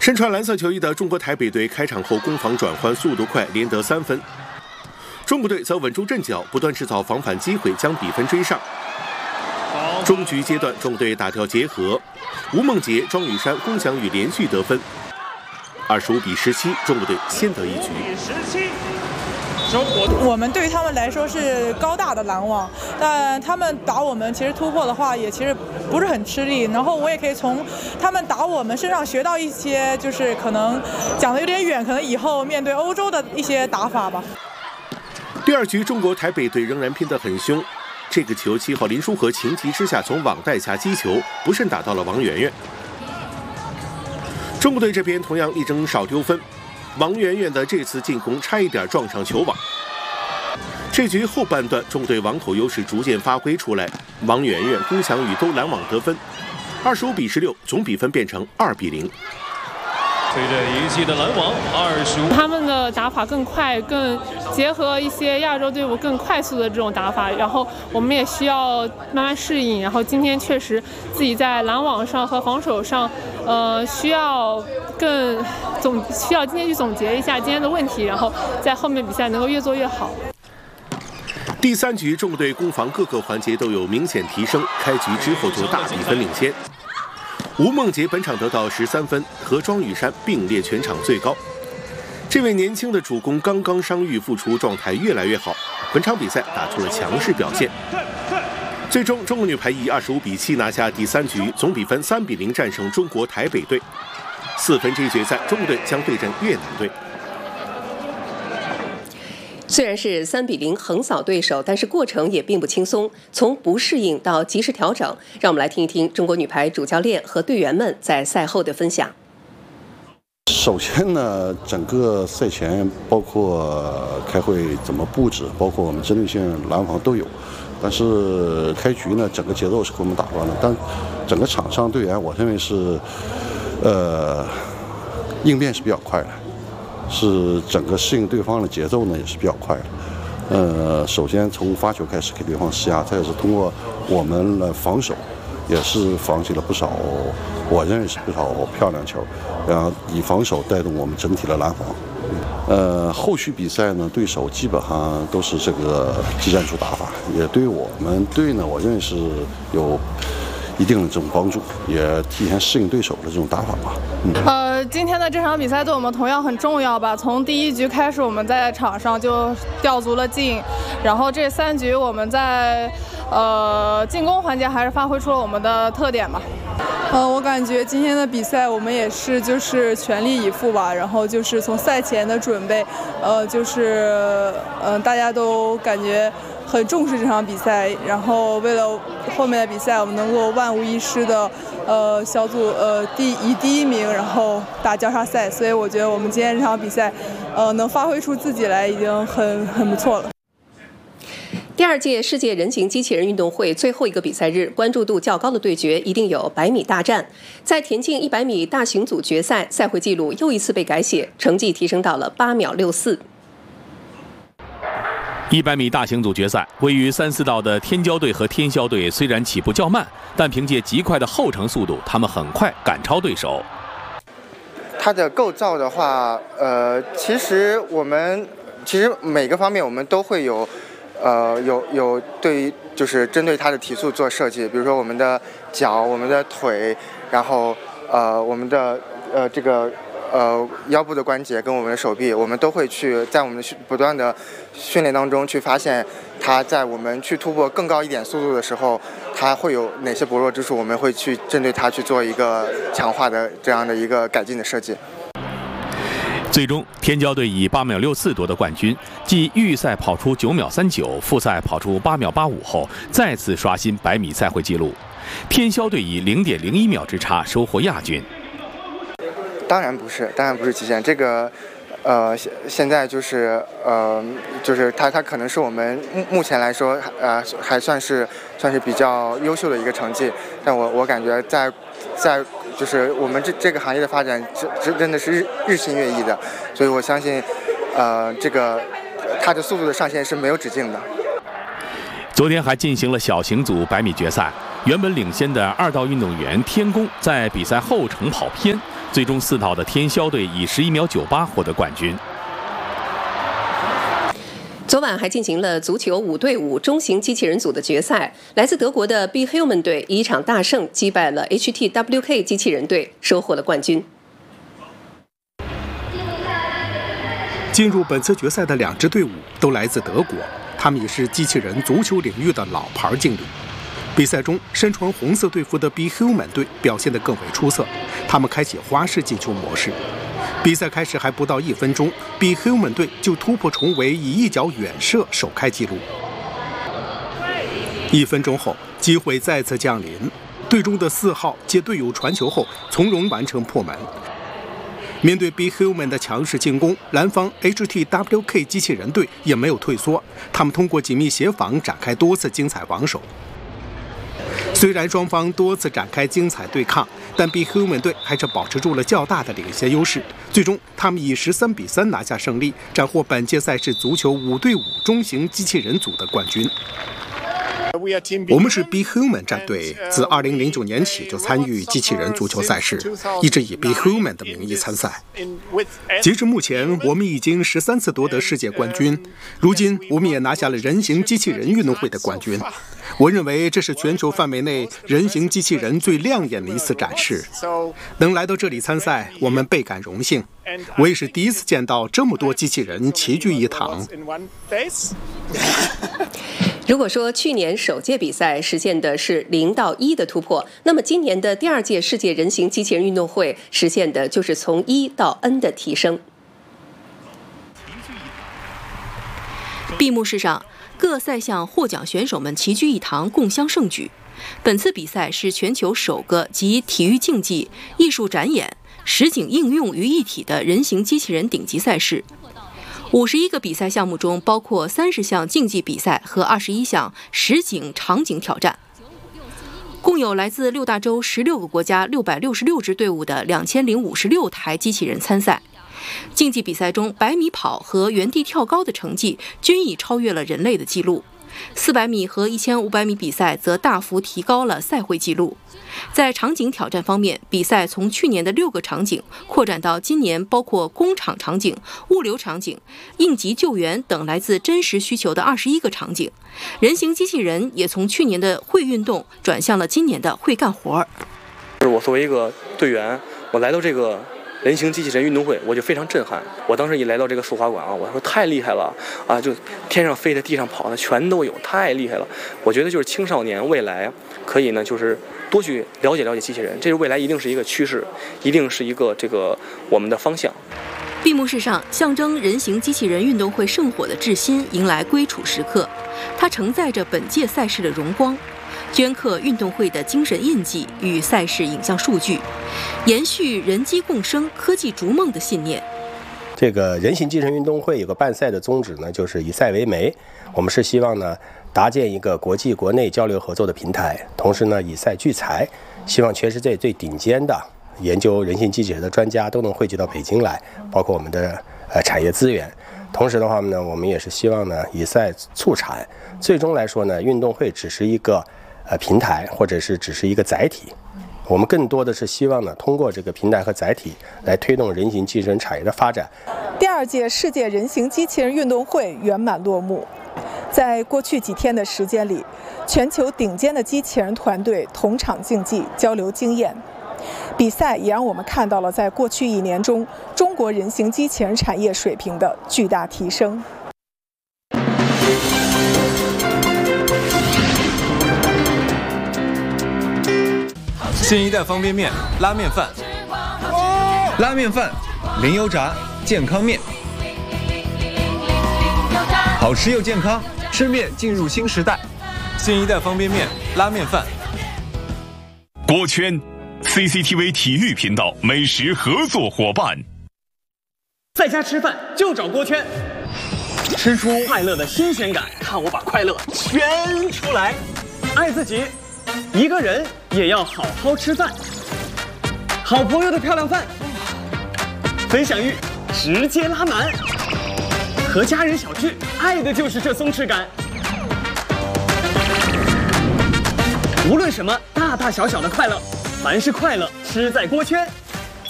身穿蓝色球衣的中国台北队开场后攻防转换速度快，连得3分。中国队则稳住阵脚，不断制造防反机会，将比分追上。中局阶段，中国队打掉结合，吴梦洁、庄雨珊、龚翔宇连续得分，25-17，中国队先得一局。 我们对于他们来说是高大的拦网，但他们打我们其实突破的话也其实不是很吃力。然后我也可以从他们打我们身上学到一些，就是可能讲的有点远，可能以后面对欧洲的一些打法吧。 第二局，中国台北队仍然拼得很凶。这个球7号林书豪情急之下从网带下击球，不慎打到了王媛媛。中国队这边同样力争少丢分。王媛媛的这次进攻差一点撞上球网。这局后半段，中国队网口优势逐渐发挥出来，王媛媛、龚翔宇都拦网得分，25-16，总比分变成2-0。 随着一记的拦网，25。 他们的打法更快，更结合一些亚洲队伍更快速的这种打法，然后我们也需要慢慢适应。然后今天确实自己在拦网上和防守上，需要今天去总结一下今天的问题，然后在后面比赛能够越做越好。 第3局，中国队攻防各个环节都有明显提升，开局之后就大比分领先。吴梦洁本场得到13分，和庄雨珊并列全场最高。这位年轻的主攻刚刚伤愈复出，状态越来越好，本场比赛打出了强势表现。最终，中国女排以25-7拿下第3局，总比分3-0战胜中国台北队。4分之一决赛，中国队将对阵越南队。 虽然是3-0横扫对手，但是过程也并不轻松。从不适应到及时调整，让我们来听一听中国女排主教练和队员们在赛后的分享。 首先呢，整个赛前包括开会怎么布置，包括我们针对性拦防都有。但是开局呢，整个节奏是给我们打乱了。但整个场上队员，我认为是，应变是比较快的。是整个适应对方的节奏呢，也是比较快的。首先从发球开始给对方施压，再是通过我们的防守，也是防起了不少，我认为是不少漂亮球，然后以防守带动我们整体的拦防。后续比赛呢，对手基本上都是这个技战术打法，也对我们队呢，我认为是有一定的这种帮助，也提前适应对手的这种打法吧。 今天的这场比赛对我们同样很重要吧。从第1局开始，我们在场上就吊足了劲，然后这3局我们在进攻环节还是发挥出了我们的特点吧。我感觉今天的比赛我们也是就是全力以赴吧，然后就是从赛前的准备，大家都感觉很重视这场比赛，然后为了后面的比赛我们能够万无一失的小组第1名，然后打交叉赛，所以我觉得我们今天这场比赛能发挥出自己来已经很不错了。 第2届世界人形机器人运动会最后一个比赛日，关注度较高的对决一定有100米大战。在田径100米大型组决赛，赛会纪录又一次被改写，成绩提升到了8秒64。 100米大型组决赛，位于3、4道的天骄队和天霄队虽然起步较慢，但凭借极快的后程速度，他们很快赶超对手。 它的构造的话，其实每个方面我们都会有对于就是针对它的体速做设计，比如说我们的脚、我们的腿，然后我们的这个腰部的关节跟我们的手臂，我们都会去在我们的不断的训练当中去发现它在我们去突破更高一点速度的时候，它会有哪些薄弱之处，我们会去针对它去做一个强化的这样的一个改进的设计。 最终，天骄队以8秒64夺得冠军，继预赛跑出9秒39，复赛跑出8秒85后，再次刷新100米赛会纪录。天霄队以0.01秒之差收获亚军。 当然不是极限，这个现在就是它可能是我们目前来说还算是比较优秀的一个成绩，但我感觉在就是我们这个行业的发展真的是日新月异的，所以我相信这个它的速度的上限是没有止境的。 昨天还进行了小型组100米决赛，原本领先的2道运动员天宫在比赛后程跑偏， 最终4套的天霄队以11秒98获得冠军。 昨晚还进行了足球5对5中型机器人组的决赛，来自德国的 B Human 队以一场大胜击败了 HTWK 机器人队，收获了冠军。 进入本次决赛的2支队伍都来自德国，他们也是机器人足球领域的老牌劲旅。比赛中，身穿红色队服的 B Human 队表现得更为出色，他们开启花式进球模式。比赛开始还不到1分钟 ，B Human 队就突破重围，以一脚远射首开纪录。1分钟后，机会再次降临，队中的4号接队友传球后，从容完成破门。面对 B Human 的强势进攻，蓝方 HTWK 机器人队也没有退缩，他们通过紧密协防展开多次精彩防守。虽然双方多次展开精彩对抗，但 B Human 队还是保持住了较大的领先优势。最终，他们以13比3拿下胜利，斩获本届赛事足球5对5中型机器人组的冠军。我们是 B Human 战队，自2009年起就参与机器人足球赛事，一直以 B Human 的名义参赛。截至目前，我们已经13次夺得世界冠军，如今我们也拿下了人形机器人运动会的冠军。我认为这是全球范围内人形机器人最亮眼的一次展示。能来到这里参赛，我们倍感荣幸。我也是第一次见到这么多机器人齐聚一堂。 如果说去年首届比赛实现的是0到1的突破，那么今年的第2届世界人形机器人运动会实现的就是从1到 N 的提升。 闭幕式上，各赛项获奖选手们齐聚一堂，共襄盛举。本次比赛是全球首个集体育竞技、艺术展演、实景应用于一体的人形机器人顶级赛事。51个比赛项目中，包括30项竞技比赛和21项实景场景挑战。共有来自6大洲16个国家666支队伍的2056台机器人参赛。竞技比赛中，100米跑和原地跳高的成绩均已超越了人类的纪录。400米和1500米比赛则大幅提高了赛会纪录。在场景挑战方面，比赛从去年的6个场景扩展到今年包括工厂场景、物流场景、应急救援等来自真实需求的21个场景。人形机器人也从去年的会运动转向了今年的会干活。 我作为一个队员，我来到这个人形机器人运动会，我就非常震撼。我当时一来到这个速滑馆啊，我说太厉害了啊！就天上飞的、地上跑的全都有，太厉害了。我觉得就是青少年未来可以呢，就是多去了解了解机器人，这是未来一定是一个趋势，一定是一个我们的方向。 闭幕式上，象征人形机器人运动会圣火的致新迎来归处时刻，它承载着本届赛事的荣光。镌刻运动会的精神印记与赛事影像数据，延续人机共生、科技逐梦的信念。 这个人形机器人运动会有个办赛的宗旨呢，就是以赛为媒。我们是希望呢，搭建一个国际国内交流合作的平台，同时呢，以赛聚财，希望全世界最顶尖的研究人形机器人的专家都能汇聚到北京来，包括我们的产业资源。同时的话呢，我们也是希望呢，以赛促产。最终来说呢，运动会只是一个平台，或者是只是一个载体，我们更多的是希望呢，通过这个平台和载体来推动人形机器人产业的发展。 第2届世界人形机器人运动会圆满落幕。在过去几天的时间里，全球顶尖的机器人团队同场竞技，交流经验。比赛也让我们看到了在过去1年中中国人形机器人产业水平的巨大提升。 新一代方便面拉面饭，拉面饭零油炸健康面，好吃又健康，吃面进入新时代。新一代方便面拉面饭。 锅圈 CCTV 体育频道美食合作伙伴。 在家吃饭就找锅圈，吃出快乐的新鲜感，看我把快乐全出来。爱自己，一个人也要好好吃饭。好朋友的漂亮饭，分享欲直接拉满。和家人小聚，爱的就是这松弛感。无论什么大大小小的快乐，凡是快乐，吃在锅圈。